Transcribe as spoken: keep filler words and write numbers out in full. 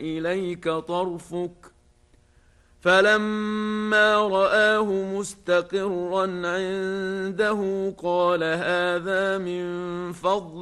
إليك طرفك فلما رآه مستقرا عنده قال هذا من فضل